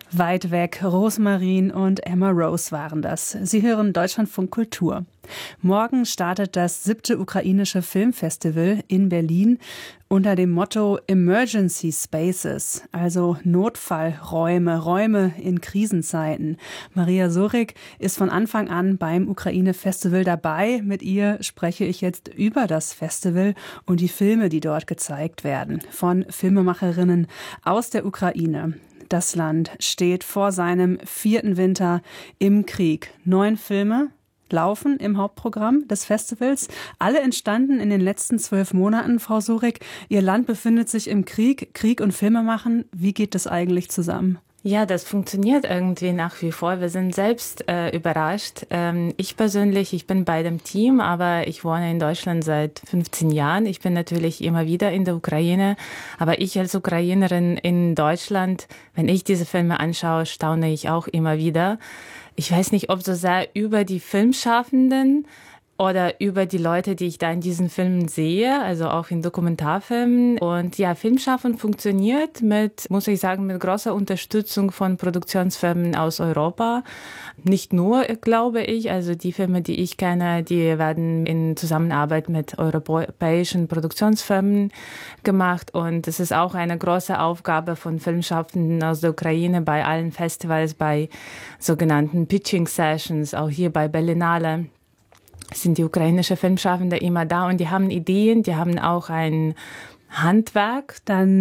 Weit weg, Rosmarin und Emma Rose waren das. Sie hören Deutschlandfunk Kultur. Morgen startet das 7. ukrainische Filmfestival in Berlin unter dem Motto Emergency Spaces, also Notfallräume, Räume in Krisenzeiten. Maria Surik ist von Anfang an beim Ukraine-Festival dabei. Mit ihr spreche ich jetzt über das Festival und die Filme, die dort gezeigt werden, von Filmemacherinnen aus der Ukraine. Das Land steht vor seinem 4. Winter im Krieg. 9 Filme laufen im Hauptprogramm des Festivals. Alle entstanden in den letzten 12 Monaten, Frau Surik. Ihr Land befindet sich im Krieg. Krieg und Filme machen. Wie geht das eigentlich zusammen? Ja, das funktioniert irgendwie nach wie vor. Wir sind selbst überrascht. Ich persönlich, ich bin bei dem Team, aber ich wohne in Deutschland seit 15 Jahren. Ich bin natürlich immer wieder in der Ukraine, aber ich als Ukrainerin in Deutschland, wenn ich diese Filme anschaue, staune ich auch immer wieder. Ich weiß nicht, ob so sehr über die Filmschaffenden oder über die Leute, die ich da in diesen Filmen sehe, also auch in Dokumentarfilmen. Und ja, Filmschaffen funktioniert muss ich sagen, mit großer Unterstützung von Produktionsfirmen aus Europa. Nicht nur, glaube ich, also die Filme, die ich kenne, die werden in Zusammenarbeit mit europäischen Produktionsfirmen gemacht. Und es ist auch eine große Aufgabe von Filmschaffenden aus der Ukraine bei allen Festivals, bei sogenannten Pitching Sessions, auch hier bei Berlinale sind die ukrainischen Filmschaffende immer da und die haben Ideen, die haben auch ein Handwerk.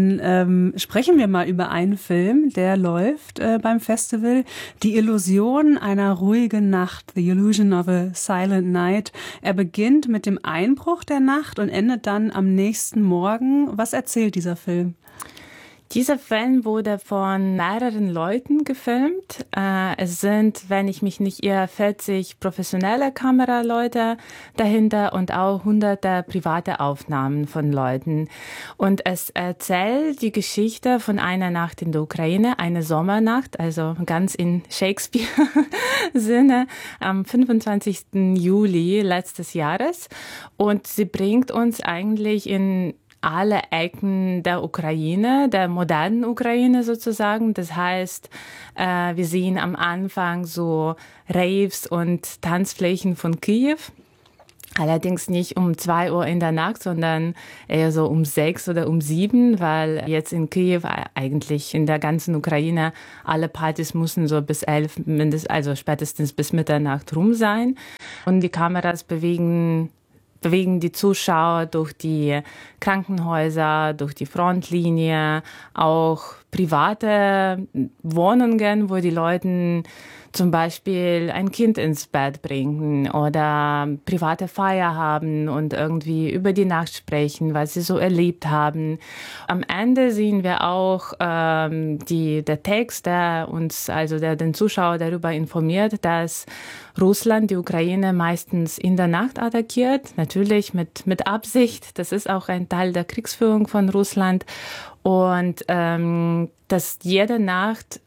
Dann sprechen wir mal über einen Film, der läuft beim Festival. Die Illusion einer ruhigen Nacht, The Illusion of a Silent Night. Er beginnt mit dem Einbruch der Nacht und endet dann am nächsten Morgen. Was erzählt dieser Film? Dieser Film wurde von mehreren Leuten gefilmt. Es sind, wenn ich mich nicht irre, 40 professionelle Kameraleute dahinter und auch hunderte private Aufnahmen von Leuten. Und es erzählt die Geschichte von einer Nacht in der Ukraine, eine Sommernacht, also ganz in Shakespeare-Sinne, am 25. Juli letztes Jahres. Und sie bringt uns eigentlich in alle Ecken der Ukraine, der modernen Ukraine sozusagen. Das heißt, wir sehen am Anfang so Raves und Tanzflächen von Kiew. Allerdings nicht um 2 Uhr in der Nacht, sondern eher so um 6 oder um 7, weil jetzt in Kiew, eigentlich in der ganzen Ukraine, alle Partys müssen so bis 11, also spätestens bis Mitternacht rum sein. Und die Kameras bewegen die Zuschauer durch die Krankenhäuser, durch die Frontlinie, auch private Wohnungen, wo die Leute zum Beispiel ein Kind ins Bett bringen oder private Feier haben und irgendwie über die Nacht sprechen, was sie so erlebt haben. Am Ende sehen wir auch der Text, der den Zuschauer darüber informiert, dass Russland die Ukraine meistens in der Nacht attackiert, natürlich mit Absicht. Das ist auch ein Teil der Kriegsführung von Russland. Und dass jede Nacht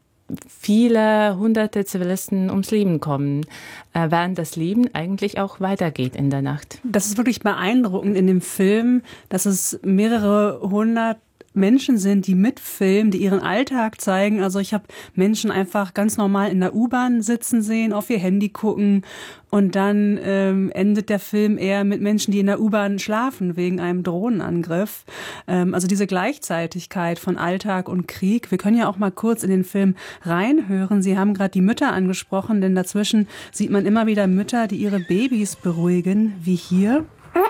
viele hunderte Zivilisten ums Leben kommen, während das Leben eigentlich auch weitergeht in der Nacht. Das ist wirklich beeindruckend in dem Film, dass es mehrere hundert Menschen sind, die mitfilmen, die ihren Alltag zeigen. Also ich habe Menschen einfach ganz normal in der U-Bahn sitzen sehen, auf ihr Handy gucken und dann endet der Film eher mit Menschen, die in der U-Bahn schlafen wegen einem Drohnenangriff. Also diese Gleichzeitigkeit von Alltag und Krieg. Wir können ja auch mal kurz in den Film reinhören. Sie haben gerade die Mütter angesprochen, denn dazwischen sieht man immer wieder Mütter, die ihre Babys beruhigen, wie hier.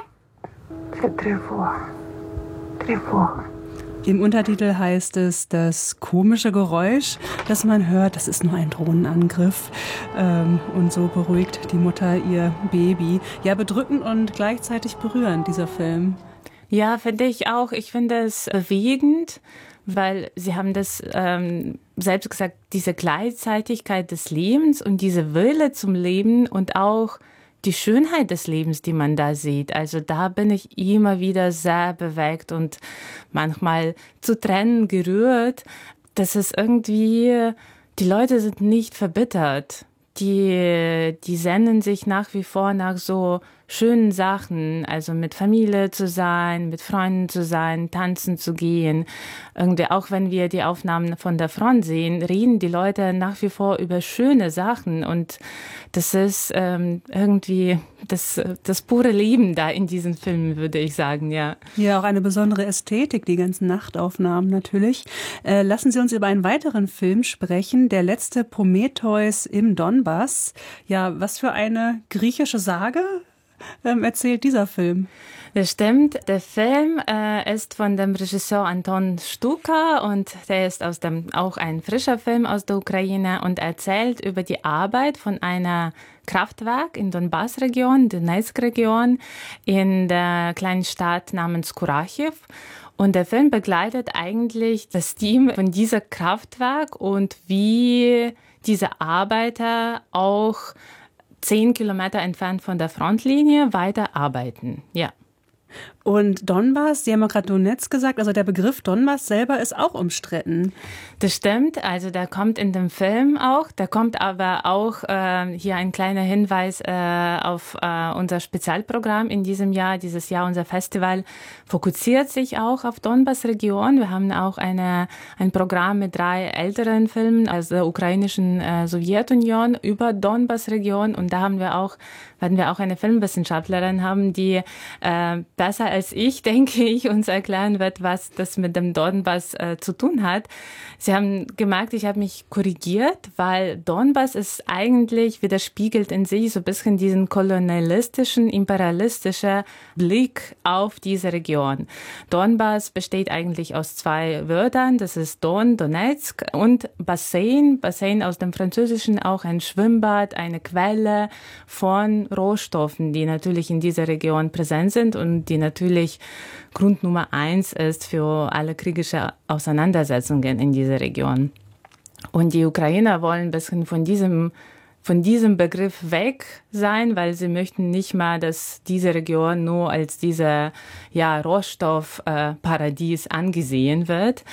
Trevor. Im Untertitel heißt es, das komische Geräusch, das man hört, das ist nur ein Drohnenangriff. Und so beruhigt die Mutter ihr Baby. Ja, bedrückend und gleichzeitig berührend, dieser Film. Ja, finde ich auch. Ich finde es bewegend, weil Sie haben das selbst gesagt, diese Gleichzeitigkeit des Lebens und diese Wille zum Leben und auch die Schönheit des Lebens, die man da sieht. Also da bin ich immer wieder sehr bewegt und manchmal zu Tränen gerührt. Das ist irgendwie, die Leute sind nicht verbittert. Die sehnen sich nach wie vor nach so schönen Sachen, also mit Familie zu sein, mit Freunden zu sein, tanzen zu gehen. Irgendwie auch wenn wir die Aufnahmen von der Front sehen, reden die Leute nach wie vor über schöne Sachen und das ist irgendwie das pure Leben da in diesen Filmen, würde ich sagen, ja. Ja, auch eine besondere Ästhetik, die ganzen Nachtaufnahmen natürlich. Lassen Sie uns über einen weiteren Film sprechen, Der letzte Prometheus im Donbass. Ja, was für eine griechische Sage erzählt dieser Film? Das stimmt. Der Film ist von dem Regisseur Anton Stuka und der ist auch ein frischer Film aus der Ukraine und erzählt über die Arbeit von einer Kraftwerk in Donbass-Region, Donetsk-Region, in der kleinen Stadt namens Kurachiv. Und der Film begleitet eigentlich das Team von dieser Kraftwerk und wie diese Arbeiter auch 10 Kilometer entfernt von der Frontlinie weiterarbeiten. Ja. Und Donbass, Sie haben ja gerade Donetsk gesagt, also der Begriff Donbass selber ist auch umstritten. Das stimmt, also der kommt in dem Film auch, da kommt aber auch hier ein kleiner Hinweis auf unser Spezialprogramm in diesem Jahr. Dieses Jahr unser Festival fokussiert sich auch auf Donbass-Region. Wir haben auch ein Programm mit 3 älteren Filmen aus der ukrainischen Sowjetunion über Donbass-Region und da werden wir auch eine Filmwissenschaftlerin haben, die besser als ich, denke ich, uns erklären wird, was das mit dem Donbass zu tun hat. Sie haben gemerkt, ich habe mich korrigiert, weil Donbass ist eigentlich, widerspiegelt in sich so ein bisschen diesen kolonialistischen, imperialistischen Blick auf diese Region. Donbass besteht eigentlich aus 2 Wörtern, das ist Don, Donetsk und Bassin. Bassin aus dem Französischen auch ein Schwimmbad, eine Quelle von Rohstoffen, die natürlich in dieser Region präsent sind und die natürlich Grund Nummer 1 ist für alle kriegische Auseinandersetzungen in dieser Region. Und die Ukrainer wollen ein bisschen von diesem Begriff weg sein, weil sie möchten nicht mal, dass diese Region nur als dieser Rohstoffparadies angesehen wird.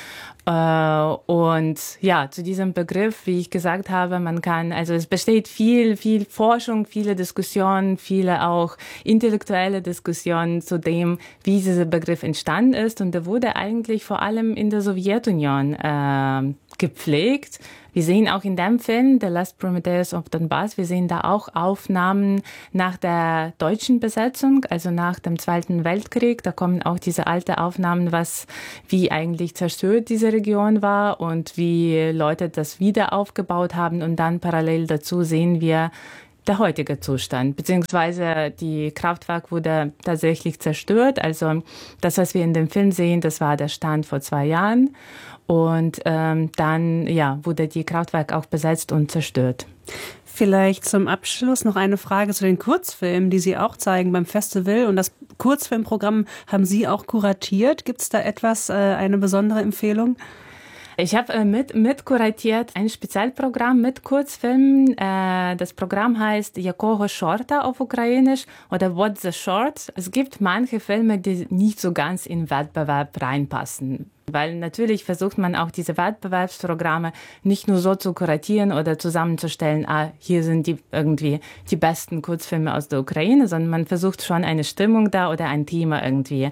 Und ja, zu diesem Begriff, wie ich gesagt habe, es besteht viel Forschung, viele Diskussionen, viele auch intellektuelle Diskussionen zu dem, wie dieser Begriff entstanden ist. Und der wurde eigentlich vor allem in der Sowjetunion gepflegt. Wir sehen auch in dem Film, The Last Prometheus of Donbass, wir sehen da auch Aufnahmen nach der deutschen Besetzung, also nach dem Zweiten Weltkrieg. Da kommen auch diese alten Aufnahmen, wie eigentlich zerstört diese Region war und wie Leute das wieder aufgebaut haben. Und dann parallel dazu sehen wir der heutige Zustand, beziehungsweise die Kraftwerk wurde tatsächlich zerstört. Also das, was wir in dem Film sehen, das war der Stand vor 2 Jahren. Und dann wurde die Kraftwerk auch besetzt und zerstört. Vielleicht zum Abschluss noch eine Frage zu den Kurzfilmen, die Sie auch zeigen beim Festival. Und das Kurzfilmprogramm haben Sie auch kuratiert. Gibt es da eine besondere Empfehlung? Ich habe mit kuratiert ein Spezialprogramm mit Kurzfilmen. Das Programm heißt Якого Shorta auf Ukrainisch oder What the Short. Es gibt manche Filme, die nicht so ganz in den Wettbewerb reinpassen. Weil natürlich versucht man auch diese Wettbewerbsprogramme nicht nur so zu kuratieren oder zusammenzustellen, hier sind die besten Kurzfilme aus der Ukraine, sondern man versucht schon eine Stimmung da oder ein Thema irgendwie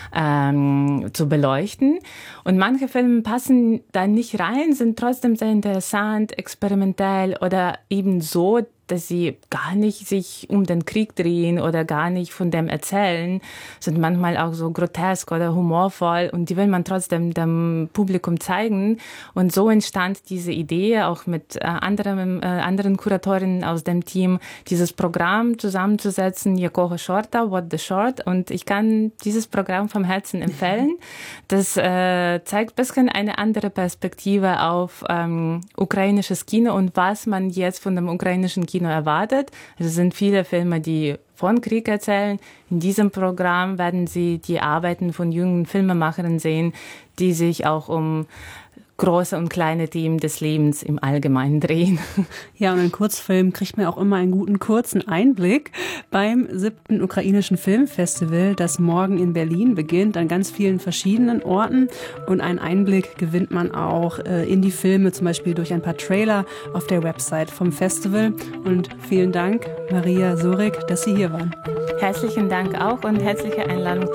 zu beleuchten. Und manche Filme passen da nicht rein, sind trotzdem sehr interessant, experimentell oder eben so, dass sie gar nicht sich um den Krieg drehen oder gar nicht von dem erzählen, sind manchmal auch so grotesk oder humorvoll und die will man trotzdem dem Publikum zeigen. Und so entstand diese Idee, auch mit anderen Kuratorinnen aus dem Team, dieses Programm zusammenzusetzen, Якого Shorta, What the Short. Und ich kann dieses Programm vom Herzen empfehlen. Das zeigt ein bisschen eine andere Perspektive auf ukrainisches Kino und was man jetzt von dem ukrainischen Kino erwartet. Es sind viele Filme, die von Krieg erzählen. In diesem Programm werden Sie die Arbeiten von jungen Filmemachern sehen, die sich auch um große und kleine Themen des Lebens im Allgemeinen drehen. Ja, und in Kurzfilmen kriegt man auch immer einen guten kurzen Einblick beim 7. Ukrainischen Filmfestival, das morgen in Berlin beginnt, an ganz vielen verschiedenen Orten. Und einen Einblick gewinnt man auch in die Filme, zum Beispiel durch ein paar Trailer auf der Website vom Festival. Und vielen Dank, Maria Surik, dass Sie hier waren. Herzlichen Dank auch und herzliche Einladung